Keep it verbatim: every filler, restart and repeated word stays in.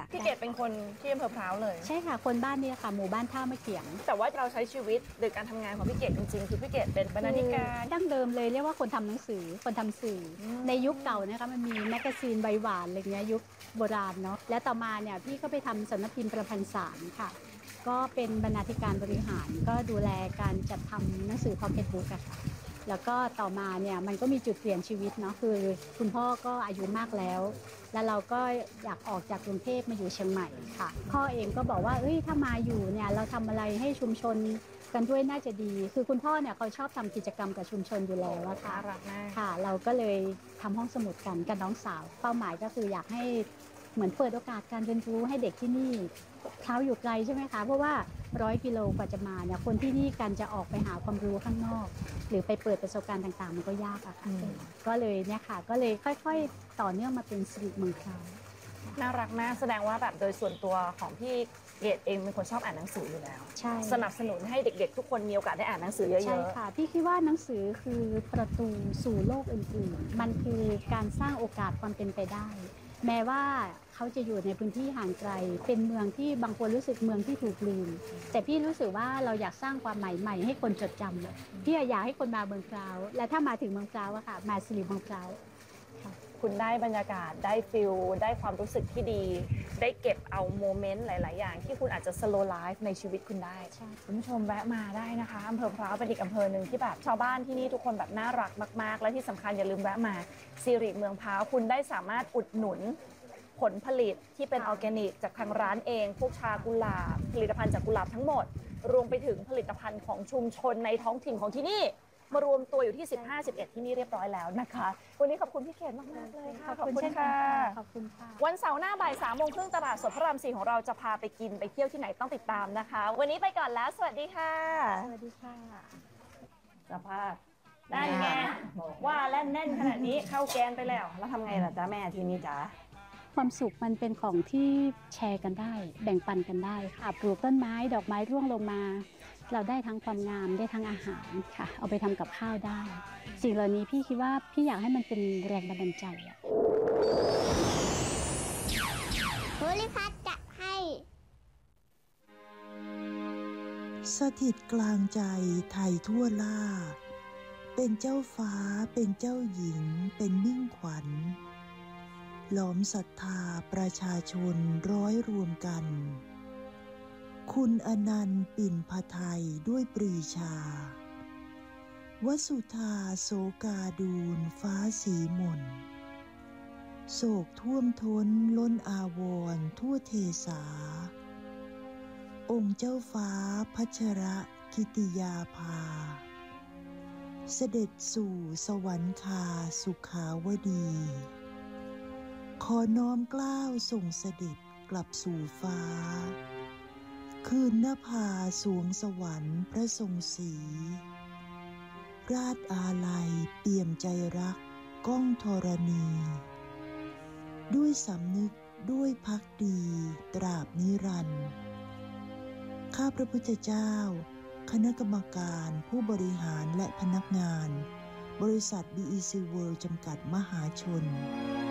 พี่เกดเป็นคนที่อำเภอพร้าวเลยใช่ค่ะคนบ้านนี้ค่ะหมู่บ้านท่ามะเขียงแต่ว่าเราใช้ชีวิตหรือการทำงานของพี่เกดจริงๆคือพี่เกดเป็นบรรณาธิการดั้งเดิมเลยเรียกว่าคนทำหนังสือคนทำสื่อในยุคเก่านะคะมันมีแมกกาซีนใบหวานอะไรเงี้ยยุคโบราณเนาะและต่อมาเนี่ยพี่ก็ไปทำสำนักพิมพ์ประพันธ์สารค่ะก็เป็นบรรณาธิการบริหารก็ดูแลการจัดทำหนังสือพ็อกเก็ตบุ๊กอะค่ะแล้วก็ต่อมาเนี่ยมันก็มีจุดเปลี่ยนชีวิตเนาะคือคุณพ่อก็อายุมากแล้วแล้วเราก็อยากออกจากกรุงเทพมาอยู่เชียงใหม่ค่ะพ่อเองก็บอกว่าเอ้ยถ้ามาอยู่เนี่ยเราทำอะไรให้ชุมชนกันด้วยน่าจะดีคือคุณพ่อเนี่ยเขาชอบทำกิจกรรมกับชุมชนอยู่แล้วอะค่ะรักมากค่ะเราก็เลยทำห้องสมุดกันกับน้องสาวเป้าหมายก็คืออยากให้เหมือนเปิดโอกาสการเรียนรู้ให้เด็กที่นี่เท้าอยู่ไกลใช่ไหมคะเพราะว่าร้อยกิโลกว่าจะมาเนี่ยคนที่นี่กันจะออกไปหาความรู้ข้างนอกหรือไปเปิดประสบการณ์ต่างๆมันก็ยากอะค่ะก็เลยเนี่ยค่ะก็เลยค่อยๆต่อเนื่องมาเป็นสิริเมืองคราวน่ารักมากแสดงว่าแบบโดยส่วนตัวของพี่เกดเองเป็นคนชอบอ่านหนังสืออยู่แล้วใช่สนับสนุนให้เด็กๆทุกคนมีโอกาสได้อ่านหนังสือเยอะๆใช่ค่ะพี่คิดว่าหนังสือคือประตูสู่โลกอื่นๆมันคือการสร้างโอกาสความเป็นไปได้แม้ว่าเขาจะอยู่ในพื้นที่ห่างไกลเป็นเมืองที่บางคนรู้สึกเมืองที่ถูกลืมแต่พี่รู้สึกว่าเราอยากสร้างความใหม่ใหม่ให้คนจดจำพี่อยากให้คนมาเมืองพร้าวและถ้ามาถึงเมืองพร้าวอะค่ะมาสิริเมืองพร้าวคุณได้บรรยากาศได้ฟิลได้ความรู้สึกที่ดีได้เก็บเอาโมเมนต์หลายๆอย่างที่คุณอาจจะสโลว์ไลฟ์ในชีวิตคุณได้คุณผู้ชมแวะมาได้นะคะอำเภอพร้าวเป็นอีกอำเภอหนึ่งที่แบบชาวบ้านที่นี่ทุกคนแบบน่ารักมากๆและที่สำคัญอย่าลืมแวะมาสิริเมืองพร้าวคุณได้สามารถอุดหนุนผลผลิตที่เป็นออร์แกนิกจากทางร้านเองพวกชากุหลาบผลิตภัณฑ์จากกุหลาบทั้งหมดรวมไปถึงผลิตภัณฑ์ของชุมชนในท้องถิ่นของที่นี่มารวมตัวอยู่ที่สิบห้า สิบเอ็ดที่นี่เรียบร้อยแล้วนะคะวันนี้ขอบคุณพี่เกดมากๆเลยค่ะขอบคุณค่ะขอบคุณค่ะวันเสาร์หน้าบ่ายสามโมงครึ่งตลาดสดพระรามสี่ของเราจะพาไปกินไปเที่ยวที่ไหนต้องติดตามนะคะวันนี้ไปก่อนแล้วสวัสดีค่ะสวัสดีค่ะสภาพนั่นไงว่าแล่นแน่นขนาดนี้เข้าแกนไปแล้วแล้วทำไงล่ะจ๊ะแม่ทีนี้จ๊ะความสุขมันเป็นของที่แชร์กันได้แบ่งปันกันได้ค่ะปลูกต้นไม้ดอกไม้ร่วงลงมาเราได้ทั้งความงามได้ทั้งอาหารค่ะเอาไปทำกับข้าวได้สิ่งเหล่านี้พี่คิดว่าพี่อยากให้มันเป็นแรงบันดาลใจอะภูริพัฒน์จะให้สถิตกลางใจไทยทั่วล่าเป็นเจ้าฟ้าเป็นเจ้าหญิงเป็นมิ่งขวัญหลอมศรัทธาประชาชนร้อยรวมกันคุณอนันต์ปิ่นพไทยด้วยปรีชาวสุธาโสกาดูลฟ้าสีมนโศกท่วมท้นล้นอาวรณ์ทั่วเทสาองค์เจ้าฟ้าพัชรกิติยาภาเสด็จสู่สวรรคาสุขาวดีขอน้อมเกล้าส่งเสด็จกลับสู่ฟ้าคืนนภาสวงสวรรค์พระทรงศรีราชอาลัยเปี่ยมใจรักก้องธรณีด้วยสำนึกด้วยภักดีตราบนิรันดร์ข้าพระพุทธเจ้าคณะกรรมการผู้บริหารและพนักงานบริษัท บี อี ซี World จำกัดมหาชน